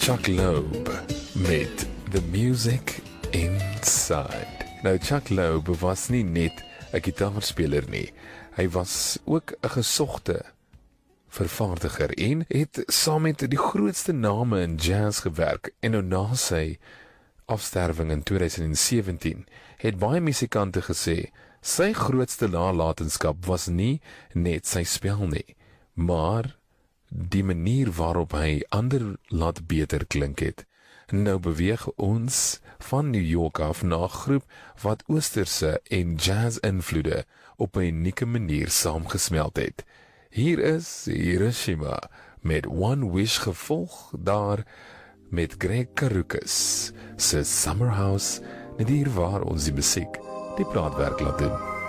Chuck Loeb met The Music Inside. Nou, Chuck Loeb was nie net 'n gitaarspeler nie. Hy was ook 'n gesogte vervaardiger en het saam met die grootste name in jazz gewerk. En nou na sy afsterwing in 2017 het baie musikante gesê sy grootste nalatenskap was nie net sy spel nie, maar die manier waarop hy ander laat beter klink het. Nou beweeg ons van New York af na 'n groep wat oosterse en jazz invloede op 'n unieke manier saamgesmelt het. Hier is Hiroshima met One Wish, gevolg daar met Greg Karukas se Summer House, net hier waar ons die musiek die plaatwerk laat doen.